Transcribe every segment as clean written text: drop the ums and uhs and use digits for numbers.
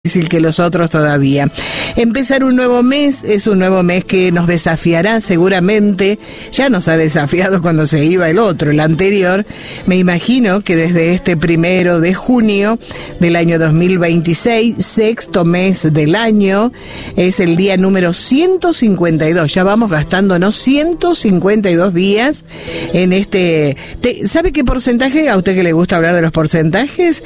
difícil que los otros todavía. Empezar un nuevo mes es un nuevo mes que nos desafiará seguramente. Ya nos ha desafiado cuando se iba el otro, el anterior. Me imagino que desde este 1 de junio del año 2026, sexto mes del año, es el día número 152. Ya vamos gastándonos 152 días en este... ¿Sabe qué porcentaje? A usted que le gusta hablar de los porcentajes,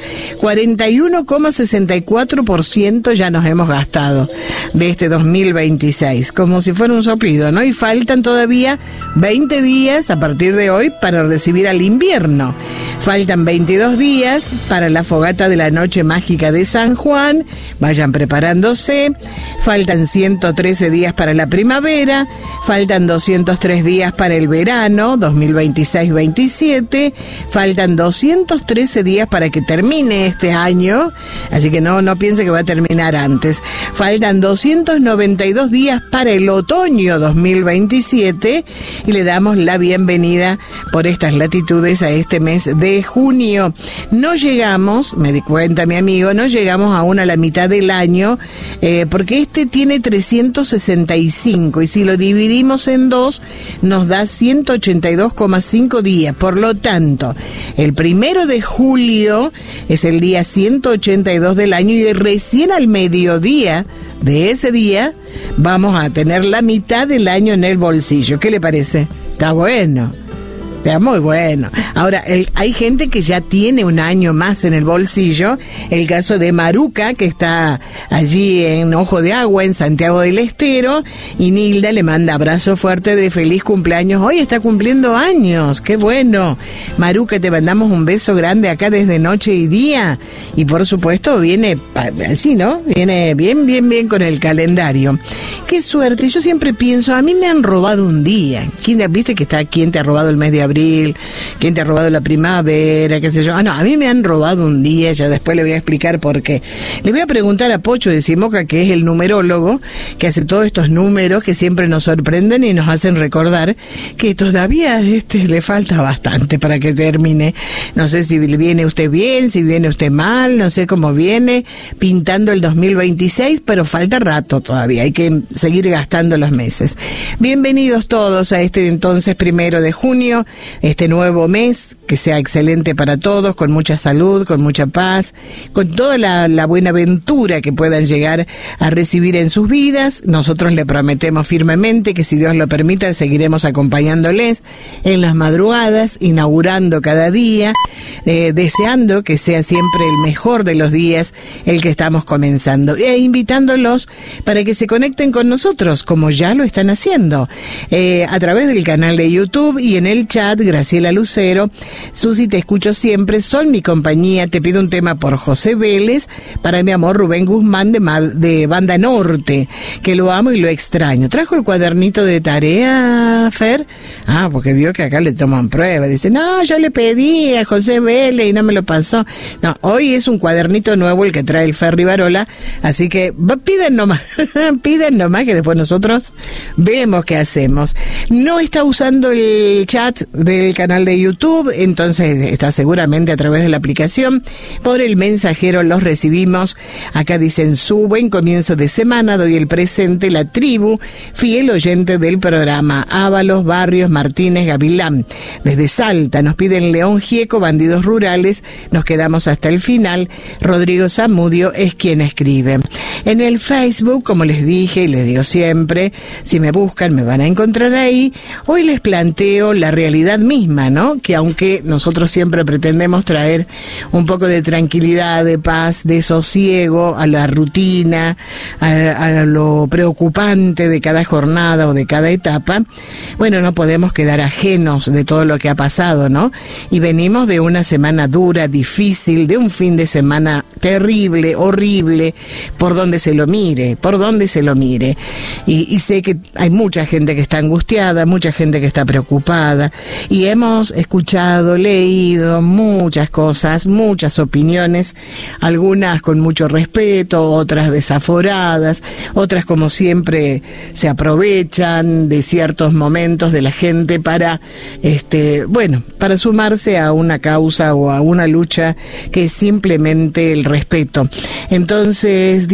41,64% ya nos hemos gastado de este 2026, como si fuera un soplido, ¿no? Y faltan todavía 20 días a partir de hoy para recibir al invierno. Faltan 22 días para la fogata de la noche mágica de San Juan. Vayan preparándose. Faltan 113 días para la primavera. Faltan 203 días para el verano 2026-27. Faltan 213 días para que termine este año. Así que no piense que va a terminar antes. Faltan 292 días para el otoño 2027. Y le damos la bienvenida por estas latitudes a este mes de junio. No llegamos, me di cuenta mi amigo, no llegamos aún a la mitad del año, porque este tiene 365 y si lo dividimos en 2 nos da 182,5 días. Por lo tanto, el 1 de julio es el día 182 del año y recién al mediodía de ese día vamos a tener la mitad del año en el bolsillo. ¿Qué le parece? Está bueno. Está muy bueno. Ahora, hay gente que ya tiene un año más en el bolsillo. El caso de Maruca, que está allí en Ojo de Agua, en Santiago del Estero. Y Nilda le manda abrazo fuerte de feliz cumpleaños. Hoy está cumpliendo años. ¡Qué bueno! Maruca, te mandamos un beso grande acá desde noche y día. Y por supuesto viene así, ¿no? Viene bien con el calendario. ¡Qué suerte! Yo siempre pienso, a mí me han robado un día. ¿Viste que está quién te ha robado el mes de abril? ¿Quién te ha robado la primavera? ¿Qué sé yo? No, a mí me han robado un día, ya después le voy a explicar por qué. Le voy a preguntar a Pocho de Simoca, que es el numerólogo, que hace todos estos números que siempre nos sorprenden y nos hacen recordar que todavía le falta bastante para que termine. No sé si viene usted bien, si viene usted mal, no sé cómo viene pintando el 2026, pero falta rato todavía, hay que seguir gastando los meses. Bienvenidos todos a este entonces 1 de junio, este nuevo mes, que sea excelente para todos, con mucha salud, con mucha paz, con toda la buena ventura que puedan llegar a recibir en sus vidas. Nosotros le prometemos firmemente que si Dios lo permite seguiremos acompañándoles en las madrugadas, inaugurando cada día, deseando que sea siempre el mejor de los días el que estamos comenzando, e invitándolos para que se conecten con nosotros, como ya lo están haciendo, a través del canal de YouTube y en el chat. Graciela Lucero, Susi, te escucho siempre, son mi compañía, te pido un tema por José Vélez, para mi amor Rubén Guzmán de Banda Norte, que lo amo y lo extraño. ¿Trajo el cuadernito de tarea, Fer? Porque vio que acá le toman prueba, dice, no, yo le pedí a José Vélez y no me lo pasó. No, hoy es un cuadernito nuevo el que trae el Fer Rivarola, así que piden nomás, piden nomás que después nosotros vemos qué hacemos. No está usando el chat del canal de YouTube, entonces está seguramente a través de la aplicación. Por el mensajero los recibimos. Acá dicen, su buen comienzo de semana, doy el presente, la tribu, fiel oyente del programa, Ábalos, Barrios, Martínez, Gavilán. Desde Salta nos piden León Gieco, Bandidos Rurales, nos quedamos hasta el final. Rodrigo Zamudio es quien escribe. En el Facebook, como les dije y les digo siempre, si me buscan me van a encontrar ahí. Hoy les planteo la realidad misma, ¿no? Que aunque nosotros siempre pretendemos traer un poco de tranquilidad, de paz, de sosiego a la rutina, a lo preocupante de cada jornada o de cada etapa, bueno, no podemos quedar ajenos de todo lo que ha pasado, ¿no? Y venimos de una semana dura, difícil, de un fin de semana terrible, horrible, por donde se lo mire. Y sé que hay mucha gente que está angustiada, mucha gente que está preocupada, y hemos escuchado, leído muchas cosas, muchas opiniones, algunas con mucho respeto, otras desaforadas, otras como siempre se aprovechan de ciertos momentos de la gente para, para sumarse a una causa o a una lucha que es simplemente el respeto. Entonces,